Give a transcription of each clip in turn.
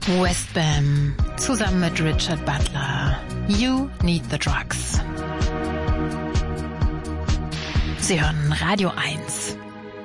Westbam zusammen mit Richard Butler. You Need the Drugs. Sie hören Radio 1.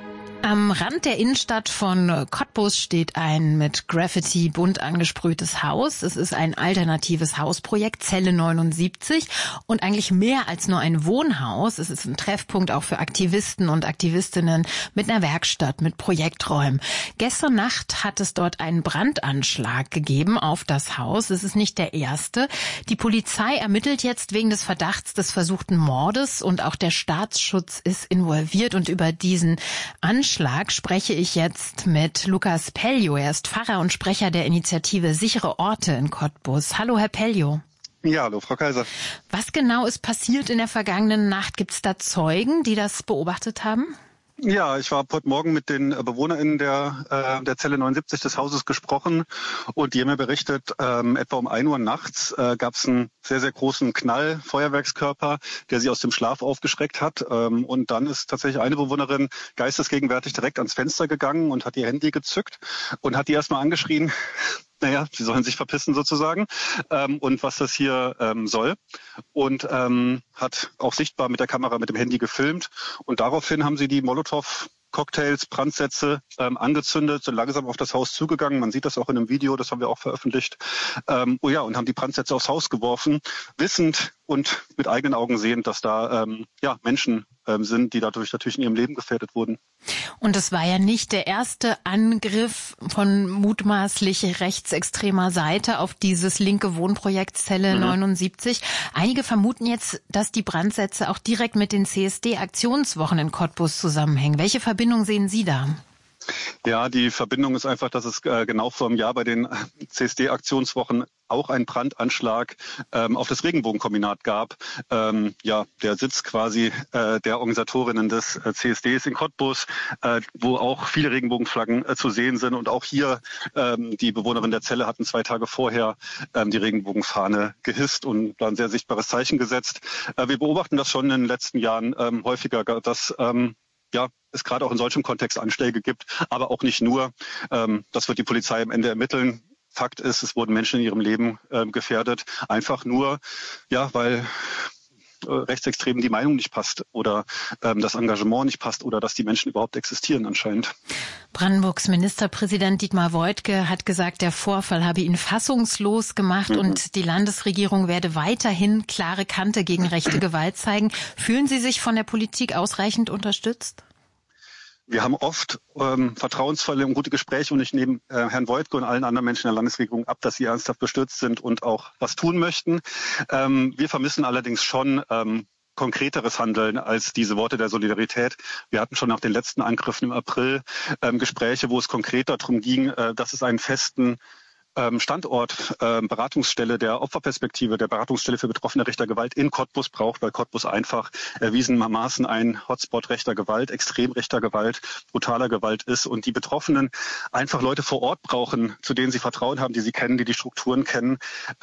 Am Rand der Innenstadt von Cottbus steht ein mit Graffiti bunt angesprühtes Haus. Es ist ein alternatives Hausprojekt, Zelle 79, und eigentlich mehr als nur ein Wohnhaus. Es ist ein Treffpunkt auch für Aktivisten und Aktivistinnen mit einer Werkstatt, mit Projekträumen. Gestern Nacht hat es dort einen Brandanschlag gegeben auf das Haus. Es ist nicht der erste. Die Polizei ermittelt jetzt wegen des Verdachts des versuchten Mordes und auch der Staatsschutz ist involviert. Und über diesen Anschlag spreche ich jetzt mit Lukas Peljo. Er ist Pfarrer und Sprecher der Initiative Sichere Orte in Cottbus. Hallo, Herr Peljo. Ja, hallo, Frau Kaiser. Was genau ist passiert in der vergangenen Nacht? Gibt es da Zeugen, die das beobachtet haben? Ja, ich habe heute Morgen mit den BewohnerInnen der Zelle 79 des Hauses gesprochen und die haben mir berichtet, etwa um 1 Uhr nachts gab es einen sehr, sehr großen Knall, Feuerwerkskörper, der sie aus dem Schlaf aufgeschreckt hat. Und dann ist tatsächlich eine Bewohnerin geistesgegenwärtig direkt ans Fenster gegangen und hat ihr Handy gezückt und hat die erstmal angeschrien, naja, sie sollen sich verpissen sozusagen, und was das hier soll. Und hat auch sichtbar mit der Kamera, mit dem Handy gefilmt. Und daraufhin haben sie die Molotow-Cocktails, Brandsätze angezündet, so langsam auf das Haus zugegangen. Man sieht das auch in einem Video, das haben wir auch veröffentlicht. Und haben die Brandsätze aufs Haus geworfen, wissend und mit eigenen Augen sehend, dass da Menschen sind, die dadurch natürlich in ihrem Leben gefährdet wurden. Und es war ja nicht der erste Angriff von mutmaßlich rechtsextremer Seite auf dieses linke Wohnprojekt Zelle 79. Einige vermuten jetzt, dass die Brandsätze auch direkt mit den CSD-Aktionswochen in Cottbus zusammenhängen. Welche Verbindung sehen Sie da? Ja, die Verbindung ist einfach, dass es genau vor einem Jahr bei den CSD-Aktionswochen auch einen Brandanschlag auf das Regenbogenkombinat gab. Der Sitz quasi der Organisatorinnen des CSDs in Cottbus, wo auch viele Regenbogenflaggen zu sehen sind. Und auch hier die Bewohnerinnen der Zelle hatten 2 Tage vorher die Regenbogenfahne gehisst und da ein sehr sichtbares Zeichen gesetzt. Wir beobachten das schon in den letzten Jahren häufiger, dass es gerade auch in solchem Kontext Anschläge gibt, aber auch nicht nur. Das wird die Polizei am Ende ermitteln. Fakt ist, es wurden Menschen in ihrem Leben gefährdet, einfach nur, weil Rechtsextremen die Meinung nicht passt oder das Engagement nicht passt oder dass die Menschen überhaupt existieren anscheinend. Brandenburgs Ministerpräsident Dietmar Woidke hat gesagt, der Vorfall habe ihn fassungslos gemacht und die Landesregierung werde weiterhin klare Kante gegen rechte Gewalt zeigen. Fühlen Sie sich von der Politik ausreichend unterstützt? Wir haben oft vertrauensvolle und gute Gespräche und ich nehme Herrn Woidke und allen anderen Menschen in der Landesregierung ab, dass sie ernsthaft bestürzt sind und auch was tun möchten. Wir vermissen allerdings schon konkreteres Handeln als diese Worte der Solidarität. Wir hatten schon nach den letzten Angriffen im April Gespräche, wo es konkreter darum ging, dass es einen festen Standort, Beratungsstelle der Opferperspektive, der Beratungsstelle für Betroffene rechter Gewalt in Cottbus braucht, weil Cottbus einfach erwiesenermaßen ein Hotspot rechter Gewalt, extrem rechter Gewalt, brutaler Gewalt ist und die Betroffenen einfach Leute vor Ort brauchen, zu denen sie Vertrauen haben, die sie kennen, die die Strukturen kennen.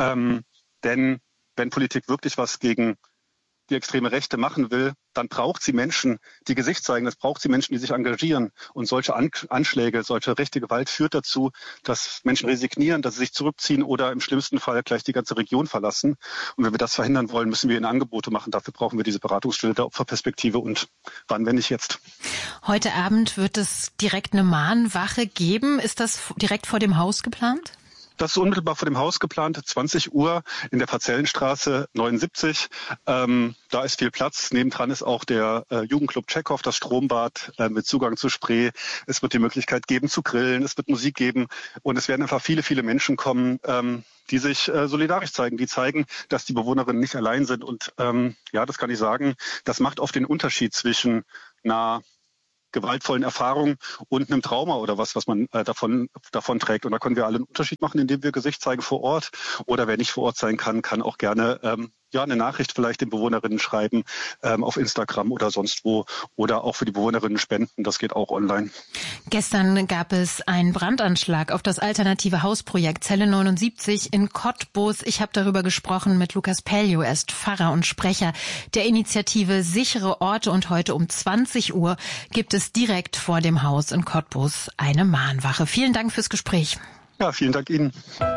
Denn wenn Politik wirklich was gegen die extreme Rechte machen will, dann braucht sie Menschen, die Gesicht zeigen. Es braucht sie Menschen, die sich engagieren. Und solche Anschläge, solche rechte Gewalt führt dazu, dass Menschen resignieren, dass sie sich zurückziehen oder im schlimmsten Fall gleich die ganze Region verlassen. Und wenn wir das verhindern wollen, müssen wir ihnen Angebote machen. Dafür brauchen wir diese Beratungsstelle der Opferperspektive. Und wann, wenn nicht jetzt? Heute Abend wird es direkt eine Mahnwache geben. Ist das direkt vor dem Haus geplant? Das ist unmittelbar vor dem Haus geplant, 20 Uhr in der Parzellenstraße 79. Da ist viel Platz. Nebendran ist auch der Jugendclub Tschechow, das Strombad mit Zugang zu Spree. Es wird die Möglichkeit geben zu grillen, es wird Musik geben und es werden einfach viele, viele Menschen kommen, die sich solidarisch zeigen, die zeigen, dass die Bewohnerinnen nicht allein sind. Und das kann ich sagen, das macht oft den Unterschied zwischen einer gewaltvollen Erfahrung und einem Trauma oder was man davon trägt. Und da können wir alle einen Unterschied machen, indem wir Gesicht zeigen vor Ort. Oder wer nicht vor Ort sein kann, kann auch gerne eine Nachricht vielleicht den Bewohnerinnen schreiben auf Instagram oder sonst wo oder auch für die Bewohnerinnen spenden. Das geht auch online. Gestern gab es einen Brandanschlag auf das alternative Hausprojekt Zelle 79 in Cottbus. Ich habe darüber gesprochen mit Lukas Peljo. Er ist Pfarrer und Sprecher der Initiative Sichere Orte und heute um 20 Uhr gibt es direkt vor dem Haus in Cottbus eine Mahnwache. Vielen Dank fürs Gespräch. Ja, vielen Dank Ihnen.